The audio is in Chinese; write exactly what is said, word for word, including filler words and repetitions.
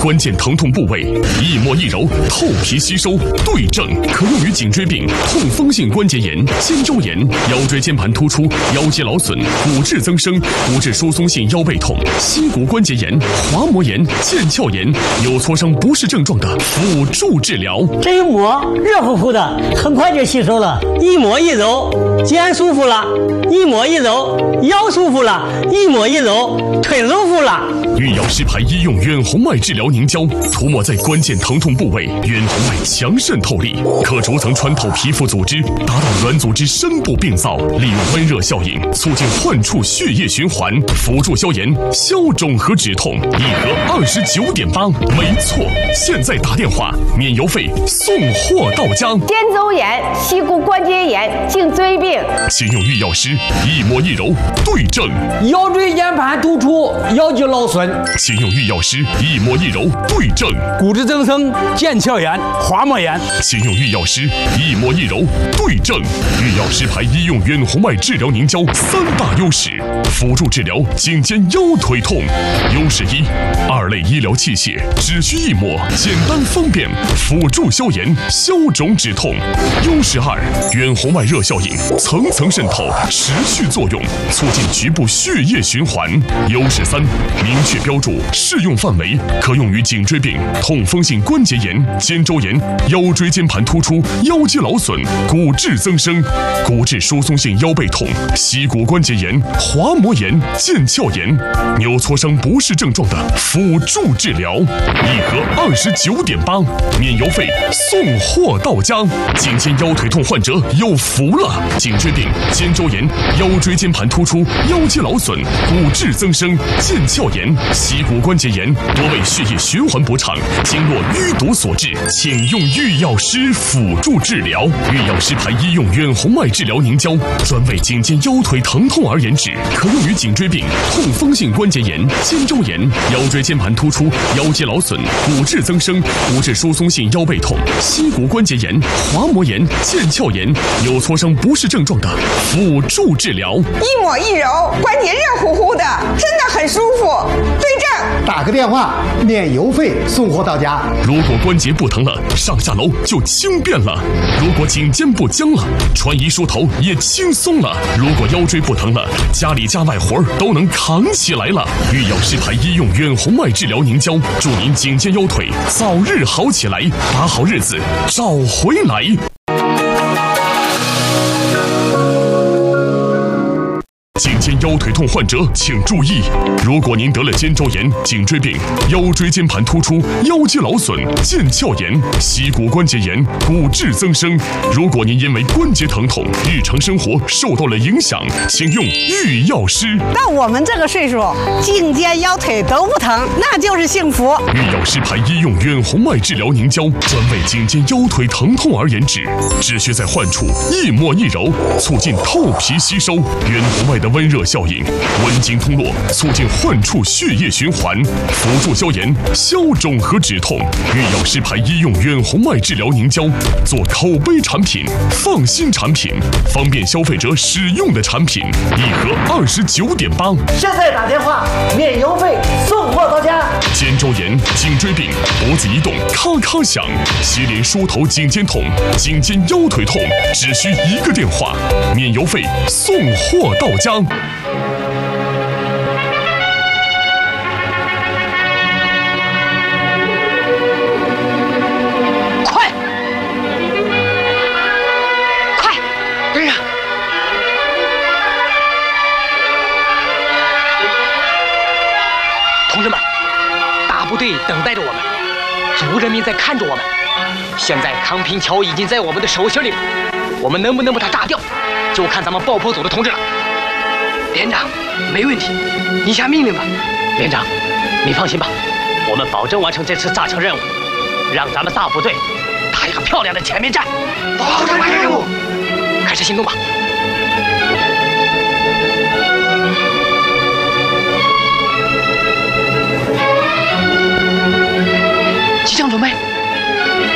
关键疼痛部位，一摸一揉，透皮吸收，对症，可用于颈椎病、痛风性关节炎、肩周炎、腰椎间盘突出、腰肌劳损、骨质增生、骨质疏松性腰背痛、膝骨关节炎、滑膜炎、腱鞘炎、扭挫伤不适症状的辅助治疗。 这一摸，热乎乎的，很快就吸收了。一摸一揉，肩舒服了；一摸一揉，腰舒服了；一摸一揉，腿舒服了。 玉药师牌医用远红外治疗凝胶，涂抹在关键疼痛部位，远红外强渗透力，可逐层穿透皮肤组织，达到软组织深部病灶，利用温热效应促进患处血液循环，辅助消炎、消肿和止痛。一盒二十九点八，没错，现在打电话免邮费送货到家。 肩周炎、膝骨关节炎、颈椎病， 请用玉药师一摸一揉对症。 腰椎间盘突出、腰肌劳损， 请用玉药师一摸一揉对症。 骨质增生、腱鞘炎、滑膜炎， 请用玉药师一摸一揉对症。玉药师牌医用远红外治疗凝胶三大优势，辅助治疗颈肩腰腿痛。优势一，二类医疗器械只需一抹，简单方便，辅助消炎、消肿止痛。优势二，远红外热效应层层渗透，持续作用，促进局部血液循环。优势三，明确标注适用范围，可用于颈椎病、痛风性关节炎、肩周炎、腰椎间盘突出、腰肌劳损、骨质增生、骨质疏松性腰背痛、膝骨关节炎、滑膜炎、腱鞘炎、扭挫伤不适症状的辅助治疗。一盒二十九点八，免邮费送货到家。颈肩腰腿痛患者有福了！颈椎病、肩周炎、腰椎间盘突出、腰肌劳损、骨质增生、腱鞘炎、膝骨关节炎多为血液循环不畅、经络淤堵所致，请用玉药师辅助治疗。玉药师牌医用远红外治疗凝胶，专为颈肩腰腿疼痛而研制，可用于颈椎病、痛风性关节炎、肩周炎、腰椎间盘突出、腰肌劳损、骨质增生、骨质疏松性腰背痛、膝骨关节炎、滑膜炎、腱鞘炎、扭挫伤不适症状的辅助治疗。 一抹一揉，关节热乎乎的，真的很舒服。对症， 打个电话，免邮费送货到家。 如果关节不疼了，上下楼就轻便了；如果颈肩不僵了，穿衣梳头也轻松了；如果腰椎不疼了，家里家外活都能扛起来了。玉药师牌医用远红外治疗凝胶，祝您颈肩腰腿早日好起来，把好日子找回来。颈肩腰腿痛患者请注意，如果您得了肩周炎、颈椎病、腰椎间盘突出、腰肌劳损、腱鞘炎、膝骨关节炎、骨质增生，如果您因为关节疼痛，日常生活受到了影响，请用玉药师。 到我们这个岁数，颈肩腰腿都不疼，那就是幸福。 玉药师牌医用远红外治疗凝胶，专为颈肩腰腿疼痛而研制，只需在患处一抹一揉，促进透皮吸收，远红外的温热效应，温经通络，促进患处血液循环，辅助消炎、消肿和止痛。玉药师牌医用远红外治疗凝胶，做口碑产品、放心产品、方便消费者使用的产品，一盒二十九点八。 现在打电话，免邮费送货到家。 肩周炎、颈椎病、脖子移动咔咔响，接连梳头颈肩痛、颈肩腰腿痛，只需一个电话，免邮费送货到家。 快，快，跟上！同志们，大部队等待着我们，族人民在看着我们。现在康平桥已经在我们的手心里了，我们能不能把它炸掉，就看咱们爆破组的同志了。连长，没问题，你下命令吧。连长，你放心吧，我们保证完成这次炸墙任务，让咱们大部队打一个漂亮的前面战。保证完成任务，开始行动吧。机枪准备。